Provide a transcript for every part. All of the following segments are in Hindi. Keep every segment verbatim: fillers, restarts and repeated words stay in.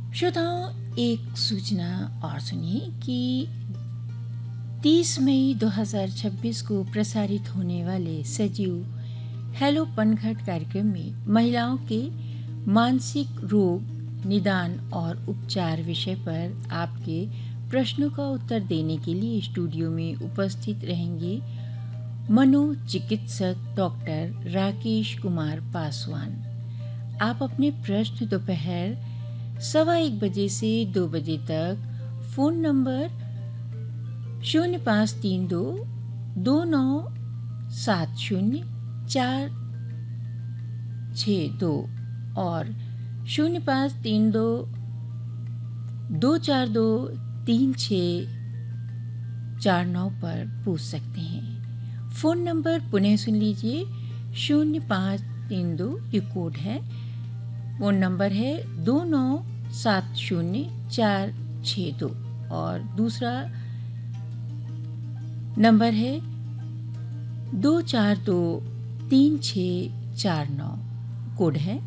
श्रोताओं, एक सूचना और सुनिए कि तीस मई दो हज़ार छब्बीस को प्रसारित होने वाले सजीव हेलो पनघट कार्यक्रम में महिलाओं के मानसिक रोग निदान और उपचार विषय पर आपके प्रश्नों का उत्तर देने के लिए स्टूडियो में उपस्थित रहेंगे मनोचिकित्सक डॉक्टर राकेश कुमार पासवान। आप अपने प्रश्न दोपहर सवा एक बजे से दो बजे तक फ़ोन नंबर शून्य पाँच तीन दो दो नौ सात शून्य चार छः दो और शून्य पाँच तीन दो दो चार दो तीन छः चार नौ पर पूछ सकते हैं। फ़ोन नंबर पुनः सुन लीजिए, शून्य पाँच तीन दो ये कोड है। फ़ोन नंबर है दो नौ सात शून्य चार छः दो और दूसरा नंबर है दो चार दो तीन छः चार नौ, कोड है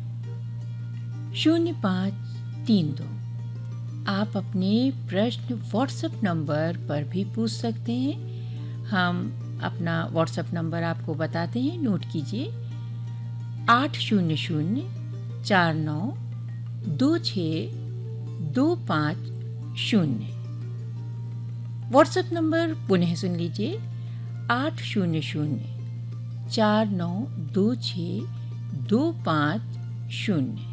शून्य पाँच तीन दो। आप अपने प्रश्न व्हाट्सएप नंबर पर भी पूछ सकते हैं। हम अपना व्हाट्सएप नंबर आपको बताते हैं, नोट कीजिए आठ शून्य शून्य चार नौ दो छः दो पाँच शून्य। व्हाट्सएप नंबर पुनः सुन लीजिए आठ शून्य शून्य चार नौ दो छः दो पाँच शून्य।